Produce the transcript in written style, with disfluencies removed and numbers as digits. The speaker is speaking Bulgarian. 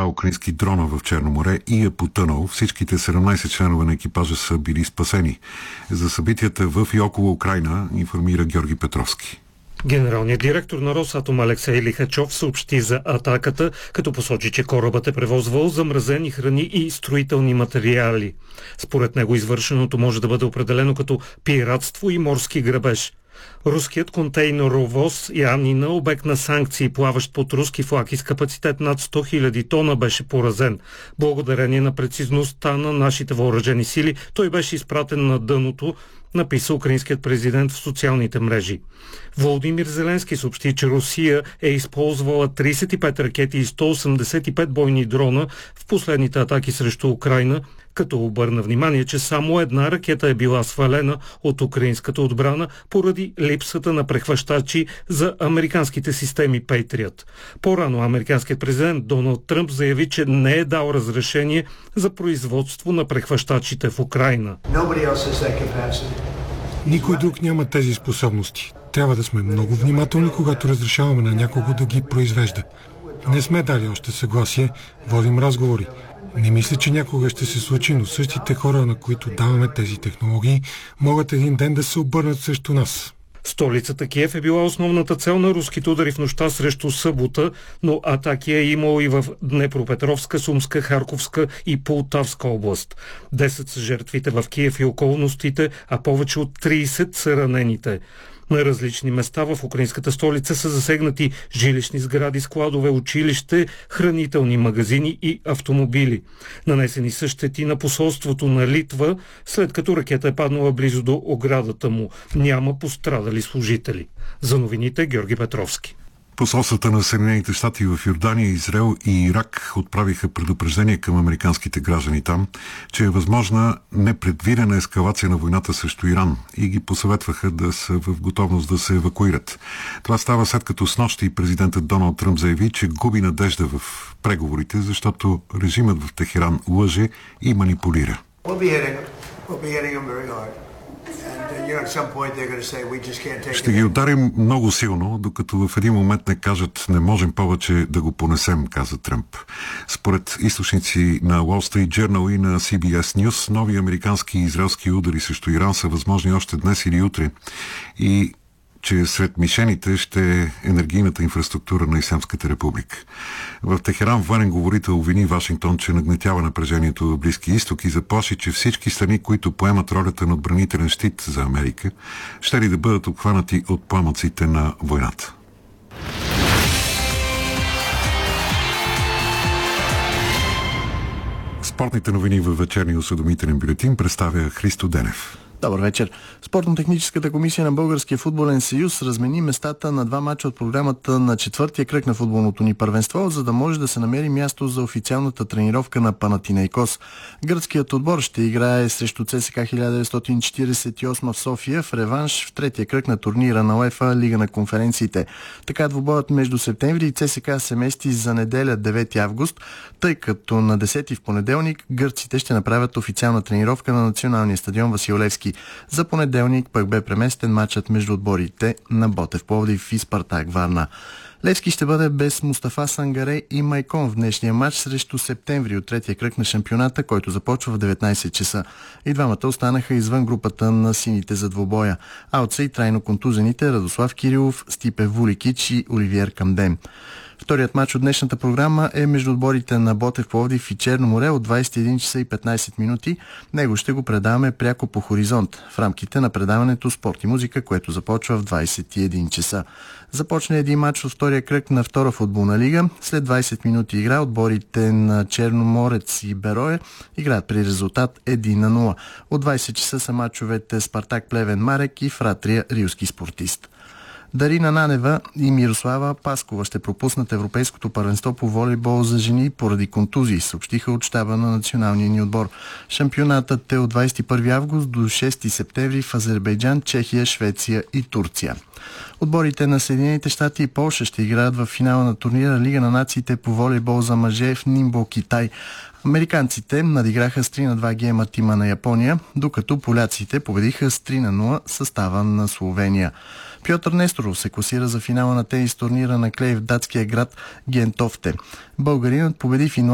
украински дрона в Черно море и е потънал. Всичките 17 членове на екипажа са били спасени. За събитията в и около Украйна информира Георги Петровски. Генералният директор на Росатом Алексей Лихачов съобщи за атаката, като посочи, че корабът е превозвал замразени храни и строителни материали. Според него извършеното може да бъде определено като пиратство и морски грабеж. Руският контейнеровоз Янина, обект на санкции, плаващ под руски флаг и с капацитет над 100 000 тона, беше поразен. Благодарение на прецизността на нашите въоръжени сили, той беше изпратен на дъното, написа украинският президент в социалните мрежи. Володимир Зеленски съобщи, че Русия е използвала 35 ракети и 185 бойни дрона в последните атаки срещу Украйна, като обърна внимание, че само една ракета е била свалена от украинската отбрана поради липсата на прехващачи за американските системи Patriot. По-рано американският президент Доналд Тръмп заяви, че не е дал разрешение за производство на прехващачите в Украйна. Никой друг няма тези способности. Трябва да сме много внимателни, когато разрешаваме на някого да ги произвежда. Не сме дали още съгласие, водим разговори. Не мисля, че някога ще се случи, но същите хора, на които даваме тези технологии, могат един ден да се обърнат срещу нас. Столицата Киев е била основната цел на руските удари в нощта срещу събота, но атаки е имало и в Днепропетровска, Сумска, Харковска и Полтавска област. 10 са жертвите в Киев и околностите, а повече от 30 са ранените. На различни места в украинската столица са засегнати жилищни сгради, складове, училище, хранителни магазини и автомобили. Нанесени са щети на посолството на Литва, след като ракета е паднала близо до оградата му. Няма пострадали служители. За новините Георги Петровски. Посолствата на Съединените щати в Йордания, Израел и Ирак отправиха предупреждение към американските граждани там, че е възможна непредвидена ескалация на войната срещу Иран и ги посъветваха да са в готовност да се евакуират. Това става след като снощи президентът Доналд Тръмп заяви, че губи надежда в преговорите, защото режимът в Техеран лъже и манипулира. Ще ги ударим много силно, докато в един момент не кажат не можем повече да го понесем, каза Тръмп. Според източници на Wall Street Journal и на CBS News, нови американски и израелски удари срещу Иран са възможни още днес или утре и че сред мишените ще е енергийната инфраструктура на Ислямската република. В Техеран военен говорител обвини Вашингтон, че нагнетява напрежението в Близкия изток и заплаши, че всички страни, които поемат ролята на отбранителен щит за Америка, ще ли да бъдат обхванати от пламъците на войната. Спортните новини във вечерния осведомителен бюлетин представя Христо Денев. Добър вечер. Спортно-техническата комисия на Българския футболен съюз размени местата на 2 мача от програмата на 4-тия кръг на футболното ни първенство, за да може да се намери място за официалната тренировка на Панатинейкос. Гръцкият отбор ще играе срещу ЦСКА 1948 в София в реванш в 3-тия кръг на турнира на УЕФА Лига на конференциите. Така двубоят между Септември и ЦСКА се мести за неделя 9 август, тъй като на 10 в понеделник гърците ще направят официална тренировка на националния стадион Васил Левски. За понеделник пък бе преместен матчът между отборите на Ботев Пловдив и Спартак Варна. Левски ще бъде без Мустафа Сангаре и Майкон в днешния матч срещу Септември от 3-тия кръг на шампионата, който започва в 19 часа. И двамата останаха извън групата на сините за двубоя. А от и трайно контузените Радослав Кирилов, Стипе Вуликич и Оливиер Камдем. Вторият матч от днешната програма е между отборите на Ботев Пловдив и Черно море от 21 часа и 15 минути. Него ще го предаваме пряко по Хоризонт в рамките на предаването Спорт и музика, което започва в 21 часа. Започне един матч от втория кръг на втора футболна лига. След 20 минути игра отборите на Черноморец и Берое играят при резултат 1-0. От 20 часа са матчовете Спартак Плевен Марек и Фратрия Рилски спортист. Дарина Нанева и Мирослава Паскова ще пропуснат Европейското първенство по волейбол за жени поради контузии, съобщиха от щаба на националния ни отбор. Шампионатът е от 21 август до 6 септември в Азербайджан, Чехия, Швеция и Турция. Отборите на Съединените щати и Полша ще играят в финала на турнира Лига на нациите по волейбол за мъже в Нимбо, Китай. Американците надиграха с 3-2 гейма тима на Япония, докато поляците победиха с 3-0 състава на Словения. Пьотър Несторов се класира за финала на тенис турнира на клей в датския град Гентофте. Българинът победи